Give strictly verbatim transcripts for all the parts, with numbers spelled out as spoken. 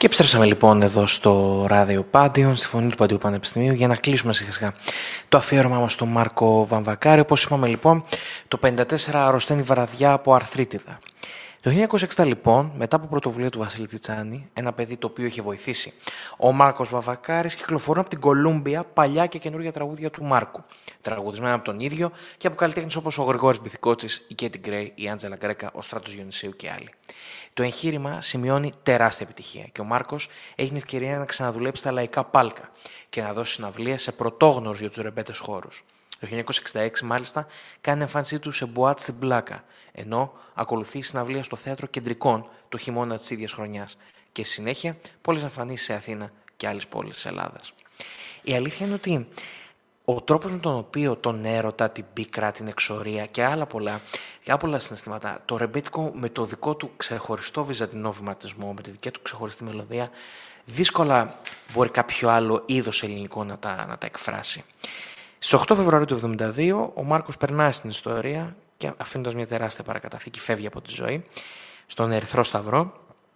Και επιστρέψαμε λοιπόν εδώ στο ράδιο Πάντιον, στη φωνή του Παντίου Πανεπιστημίου, για να κλείσουμε σιγά σιγά το αφιέρωμά μας στον Μάρκο Βαμβακάρη. Όπως είπαμε λοιπόν, το πενήντα τέσσερα αρρωσταίνει βραδιά από αρθρίτιδα. Το χίλια εννιακόσια εξήντα λοιπόν, μετά από πρωτοβουλία του Βασίλη Τσιτσάνη, ένα παιδί το οποίο είχε βοηθήσει ο Μάρκος Βαμβακάρης, κυκλοφορούν από την Κολούμπια παλιά και καινούργια τραγούδια του Μάρκου. Τραγουδισμένα από τον ίδιο και από καλλιτέχνες όπως ο Γρηγόρης Μπιθικότσης, η Κέτι Γκρέι, η Άντζελα Γκρέκα, ο Στράτος Διονυσίου και άλλοι. Το εγχείρημα σημειώνει τεράστια επιτυχία και ο Μάρκος έχει την ευκαιρία να ξαναδουλέψει στα λαϊκά πάλκα και να δώσει συναυλίες σε πρωτόγνωρους για τους ρεμπέτες χώρους. Το χίλια εννιακόσια εξήντα έξι, μάλιστα, κάνει εμφάνισή του σε μπουάτ στην Πλάκα, ενώ ακολουθεί συναυλία στο Θέατρο Κεντρικών το χειμώνα της ίδιας χρονιάς και στη συνέχεια πολλές εμφανίσεις σε Αθήνα και άλλες πόλεις της Ελλάδας. Η αλήθεια είναι ότι ο τρόπος με τον οποίο τον έρωτα, την πίκρα, την εξορία και άλλα πολλά, και πολλά συναισθήματα, το ρεμπέτικο με το δικό του ξεχωριστό βυζαντινό βηματισμό, με τη δική του ξεχωριστή μελωδία, δύσκολα μπορεί κάποιο άλλο είδος ελληνικό να τα, να τα εκφράσει. Στις οκτώ Φεβρουαρίου του χίλια εννιακόσια εβδομήντα δύο, ο Μάρκος περνάει στην ιστορία και αφήνοντας μια τεράστια παρακαταθήκη φεύγει από τη ζωή στον Ερυθρό Σταυρό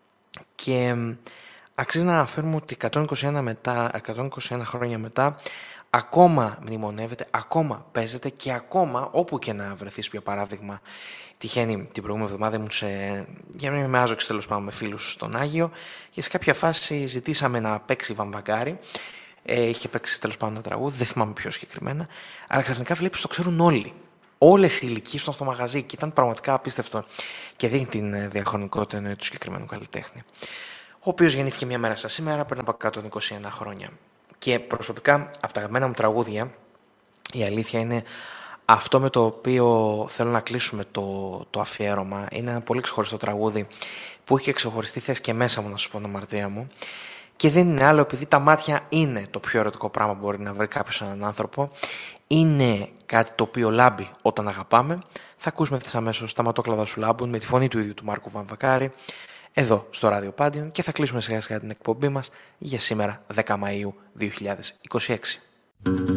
και αξίζει να αναφέρουμε ότι εκατόν είκοσι ένα, μετά, εκατόν είκοσι ένα χρόνια μετά ακόμα μνημονεύεται, ακόμα παίζεται και ακόμα όπου και να βρεθείς. Πιο παράδειγμα, τυχαίνει την προηγούμενη εβδομάδα ήμουν σε, για να μην είμαι άζοξης τέλος πάντων, με φίλους στον Άγιο και σε κάποια φάση ζητήσαμε να παίξει Βαμβακάρη. Ε, είχε παίξει τέλος πάντων ένα τραγούδι, δεν θυμάμαι πιο συγκεκριμένα, αλλά ξαφνικά βλέπεις το ξέρουν όλοι. Όλες οι ηλικίες ήταν στο μαγαζί και ήταν πραγματικά απίστευτο και δείχνει την διαχρονικότητα του συγκεκριμένου καλλιτέχνη, ο οποίος γεννήθηκε μια μέρα σαν σήμερα πριν από εκατόν είκοσι ένα χρόνια. Και προσωπικά, από τα αγαπημένα μου τραγούδια, η αλήθεια είναι αυτό με το οποίο θέλω να κλείσουμε το, το αφιέρωμα. Είναι ένα πολύ ξεχωριστό τραγούδι που έχει ξεχωριστή θέση και μέσα μου, να σου πω την αμαρτία μου. Και δεν είναι άλλο επειδή τα μάτια είναι το πιο ερωτικό πράγμα που μπορεί να βρει κάποιος έναν άνθρωπο. Είναι κάτι το οποίο λάμπει όταν αγαπάμε. Θα ακούσουμε ευθύς αμέσως τα ματόκλαδα σου λάμπουν με τη φωνή του ίδιου του Μάρκου Βαμβακάρη εδώ στο ράδιο Πάντιον και θα κλείσουμε σιγά σιγά την εκπομπή μας για σήμερα δέκα Μαΐου δύο χιλιάδες είκοσι έξι.